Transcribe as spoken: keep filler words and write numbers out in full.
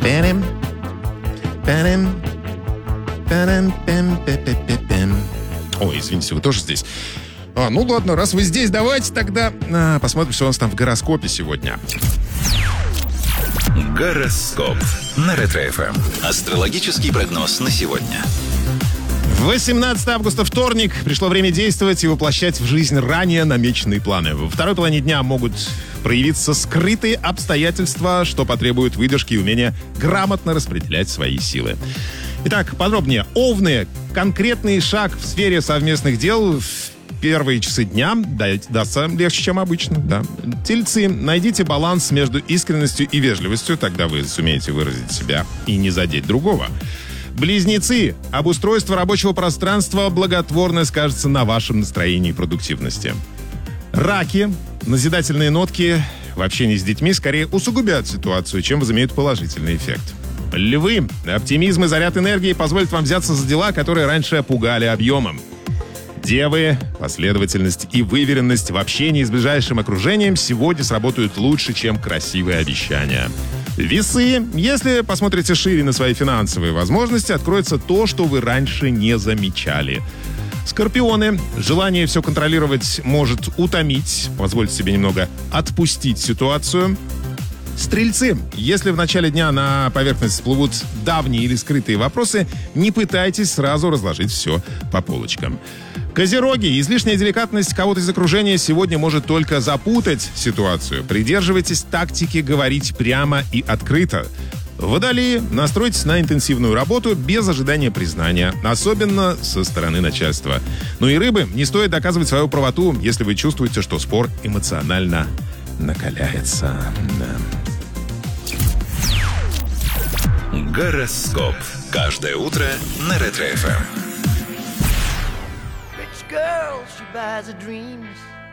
Пенем. Пенем. Пенем. Пем. Пем. Ой, извините, вы тоже здесь. А, ну ладно, раз вы здесь, давайте тогда а, посмотрим, что у нас там в гороскопе сегодня. Гороскоп на Ретро-эф эм. Астрологический прогноз на сегодня. восемнадцатого августа, вторник. Пришло время действовать и воплощать в жизнь ранее намеченные планы. Во второй половине дня могут проявиться скрытые обстоятельства, что потребует выдержки и умения грамотно распределять свои силы. Итак, подробнее. Овны. Конкретный шаг в сфере совместных дел в первые часы дня дастся легче, чем обычно. Да. Тельцы. Найдите баланс между искренностью и вежливостью, тогда вы сумеете выразить себя и не задеть другого. Близнецы. Обустройство рабочего пространства благотворно скажется на вашем настроении и продуктивности. Раки. Назидательные нотки в общении с детьми скорее усугубят ситуацию, чем возымеют положительный эффект. Львы. Оптимизм и заряд энергии позволят вам взяться за дела, которые раньше пугали объемом. Девы. Последовательность и выверенность в общении с ближайшим окружением сегодня сработают лучше, чем красивые обещания. Весы. Если посмотрите шире на свои финансовые возможности, откроется то, что вы раньше не замечали. Скорпионы. Желание все контролировать может утомить. Позвольте себе немного отпустить ситуацию. Стрельцы. Если в начале дня на поверхность всплывут давние или скрытые вопросы, не пытайтесь сразу разложить все по полочкам. Козероги. Излишняя деликатность кого-то из окружения сегодня может только запутать ситуацию. Придерживайтесь тактики говорить прямо и открыто. Водолеи. Настройтесь на интенсивную работу без ожидания признания, особенно со стороны начальства. Ну и рыбы. Не стоит доказывать свою правоту, если вы чувствуете, что спор эмоционально накаляется. Да. Гороскоп. Каждое утро на Ретро-эф эм. Girl, she buys her dreams